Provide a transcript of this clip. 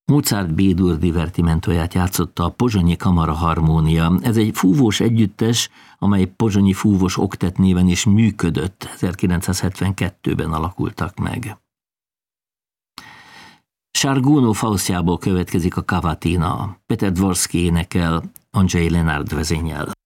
Mozart B-dur divertimentóját játszotta a Pozsonyi Kamara Harmónia. Ez egy fúvós együttes, amely Pozsonyi Fúvós Oktet néven is működött. 1972-ben alakultak meg. Sarguno Faustjából következik a Cavatina. Peter Dvorsky énekel, Andrzej Lenard vezényel.